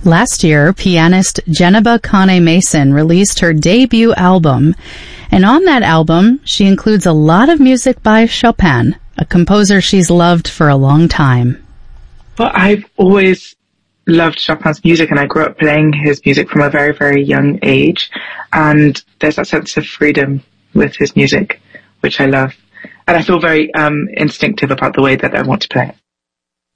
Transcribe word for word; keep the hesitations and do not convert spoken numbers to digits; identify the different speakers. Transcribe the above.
Speaker 1: Last year, pianist Geneba Kane Mason released her debut album, and on that album, she includes a lot of music by Chopin, a composer she's loved for a long time.
Speaker 2: Well, I've always loved Chopin's music, and I grew up playing his music from a very, very young age, and there's that sense of freedom with his music, which I love. And I feel very um, instinctive about the way that I want to play it.